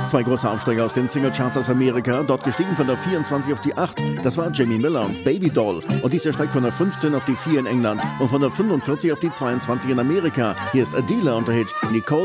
Zwei große Aufsteiger aus den Singlecharts aus Amerika, dort gestiegen von der 24 auf die 8. Das war Jamie Miller und Baby Doll. Und dieser steigt von der 15 auf die 4 in England und von der 45 auf die 22 in Amerika. Hier ist Adela und der Hit Nicole